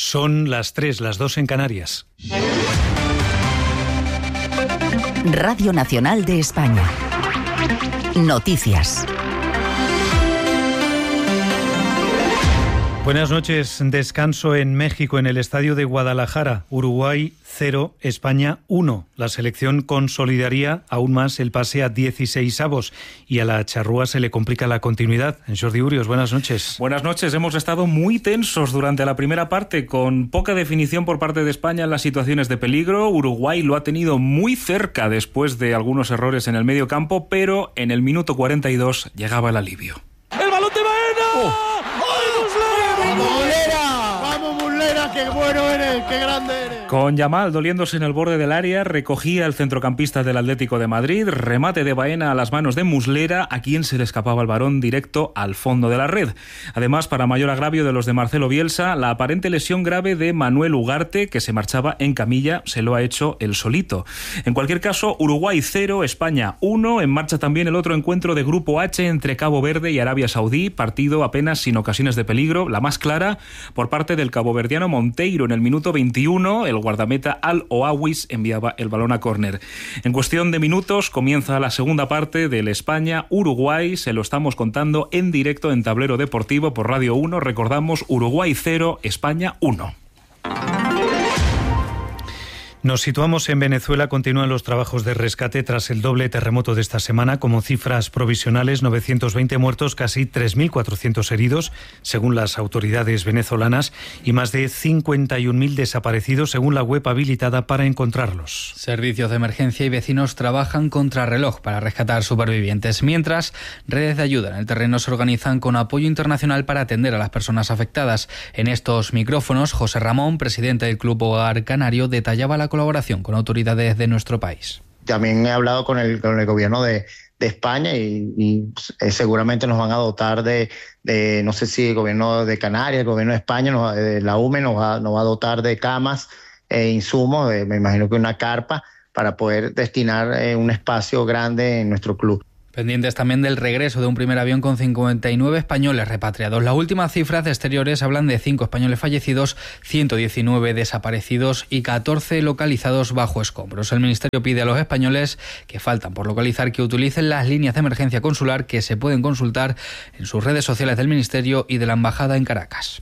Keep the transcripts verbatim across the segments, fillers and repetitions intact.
Son las tres, las dos en Canarias. Radio Nacional de España. Noticias. Buenas noches. Descanso en México, en el estadio de Guadalajara. Uruguay cero, España uno. La selección consolidaría aún más el pase a dieciseisavos y a la charrúa se le complica la continuidad. Jordi Urios, buenas noches. Buenas noches. Hemos estado muy tensos durante la primera parte, con poca definición por parte de España en las situaciones de peligro. Uruguay lo ha tenido muy cerca después de algunos errores en el medio campo, pero en el minuto cuarenta y dos llegaba el alivio. ¡El balón de Baena! Oh. ¡Vamos, Muslera! ¡Vamos, Muslera! ¡Qué bueno eres! ¡Qué grande eres! Con Yamal doliéndose en el borde del área, recogía el centrocampista del Atlético de Madrid, remate de Baena a las manos de Muslera, a quien se le escapaba el balón directo al fondo de la red. Además, para mayor agravio de los de Marcelo Bielsa, la aparente lesión grave de Manuel Ugarte, que se marchaba en camilla, se lo ha hecho él solito. En cualquier caso, Uruguay cero, España uno. En marcha también el otro encuentro de Grupo H entre Cabo Verde y Arabia Saudí, partido apenas sin ocasiones de peligro, la más clara por parte del caboverdiano Monteiro en el minuto veintiuno. El guardameta Al-Oawis enviaba el balón a córner. En cuestión de minutos comienza la segunda parte del España-Uruguay. Se lo estamos contando en directo en Tablero Deportivo por Radio uno. Recordamos, Uruguay cero, España uno. Nos situamos en Venezuela. Continúan los trabajos de rescate tras el doble terremoto de esta semana. Como cifras provisionales, novecientos veinte muertos, casi tres mil cuatrocientos heridos, según las autoridades venezolanas, y más de cincuenta y un mil desaparecidos, según la web habilitada para encontrarlos. Servicios de emergencia y vecinos trabajan contrarreloj para rescatar supervivientes, mientras redes de ayuda en el terreno se organizan con apoyo internacional para atender a las personas afectadas. En estos micrófonos, José Ramón, presidente del Club Hogar Canario, detallaba la colaboración con autoridades de nuestro país. También he hablado con el, con el gobierno de, de España y, y eh, seguramente nos van a dotar de, de, no sé si el gobierno de Canarias, el gobierno de España, nos, eh, la U M E nos va, nos va a dotar de camas e insumos, eh, me imagino que una carpa, para poder destinar eh, un espacio grande en nuestro club. Pendientes también del regreso de un primer avión con cincuenta y nueve españoles repatriados. Las últimas cifras de exteriores hablan de cinco españoles fallecidos, ciento diecinueve desaparecidos y catorce localizados bajo escombros. El Ministerio pide a los españoles que faltan por localizar que utilicen las líneas de emergencia consular que se pueden consultar en sus redes sociales del Ministerio y de la Embajada en Caracas.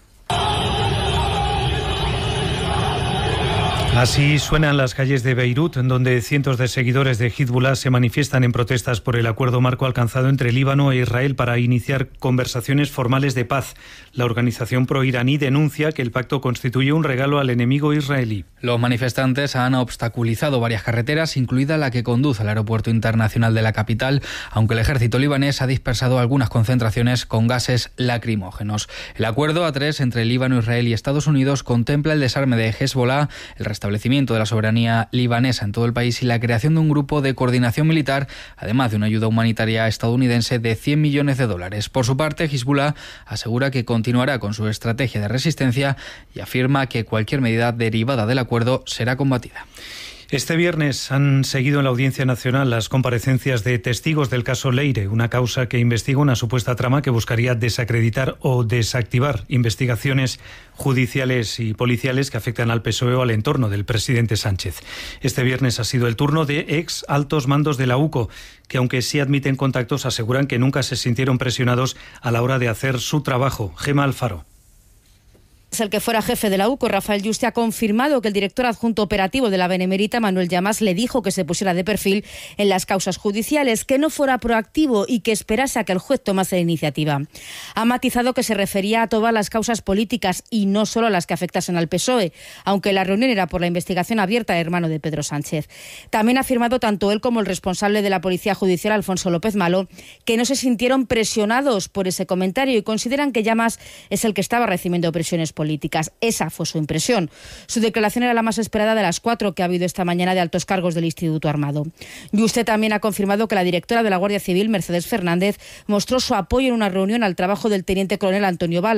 Así suenan las calles de Beirut, donde cientos de seguidores de Hezbollah se manifiestan en protestas por el acuerdo marco alcanzado entre Líbano e Israel para iniciar conversaciones formales de paz. La organización proiraní denuncia que el pacto constituye un regalo al enemigo israelí. Los manifestantes han obstaculizado varias carreteras, incluida la que conduce al aeropuerto internacional de la capital, aunque el ejército libanés ha dispersado algunas concentraciones con gases lacrimógenos. El acuerdo A tres entre Líbano, Israel y Estados Unidos contempla el desarme de Hezbollah, el establecimiento de la soberanía libanesa en todo el país y la creación de un grupo de coordinación militar, además de una ayuda humanitaria estadounidense de cien millones de dólares. Por su parte, Hezbollah asegura que continuará con su estrategia de resistencia y afirma que cualquier medida derivada del acuerdo será combatida. Este viernes han seguido en la Audiencia Nacional las comparecencias de testigos del caso Leire, una causa que investiga una supuesta trama que buscaría desacreditar o desactivar investigaciones judiciales y policiales que afectan al P S O E o al entorno del presidente Sánchez. Este viernes ha sido el turno de ex altos mandos de la U C O, que aunque sí admiten contactos, aseguran que nunca se sintieron presionados a la hora de hacer su trabajo. Gema Alfaro. El que fuera jefe de la U C O, Rafael Yuste, ha confirmado que el director adjunto operativo de la Benemérita, Manuel Llamas, le dijo que se pusiera de perfil en las causas judiciales, que no fuera proactivo y que esperase a que el juez tomase la iniciativa. Ha matizado que se refería a todas las causas políticas y no solo a las que afectasen al P S O E, aunque la reunión era por la investigación abierta del hermano de Pedro Sánchez. También ha afirmado tanto él como el responsable de la Policía Judicial, Alfonso López Malo, que no se sintieron presionados por ese comentario y consideran que Llamas es el que estaba recibiendo presiones políticas. políticas. Esa fue su impresión. Su declaración era la más esperada de las cuatro que ha habido esta mañana de altos cargos del Instituto Armado. Yuste también ha confirmado que la directora de la Guardia Civil, Mercedes Fernández, mostró su apoyo en una reunión al trabajo del teniente coronel Antonio Balas.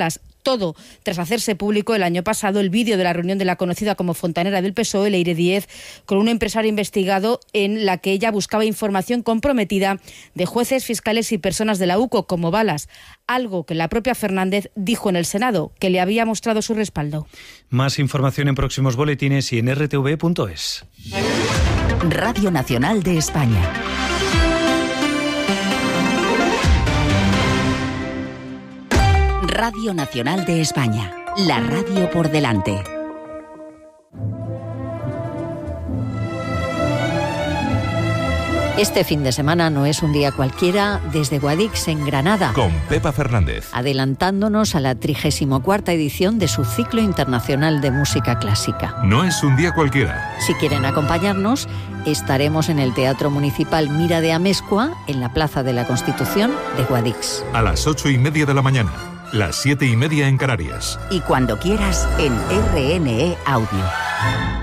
Todo tras hacerse público el año pasado el vídeo de la reunión de la conocida como fontanera del P S O E, Leire Díez, con un empresario investigado en la que ella buscaba información comprometida de jueces, fiscales y personas de la U C O, como Balas, algo que la propia Fernández dijo en el Senado, que le había mostrado su respaldo. Más información en próximos boletines y en r t v punto es. Radio Nacional de España. Radio Nacional de España, la radio por delante. Este fin de semana no es un día cualquiera desde Guadix en Granada. Con Pepa Fernández. Adelantándonos a la trigésima cuarta edición de su ciclo internacional de música clásica. No es un día cualquiera. Si quieren acompañarnos, estaremos en el Teatro Municipal Mira de Amezcua, en la Plaza de la Constitución de Guadix. A las ocho y media de la mañana, las siete y media en Canarias. Y cuando quieras en R N E Audio.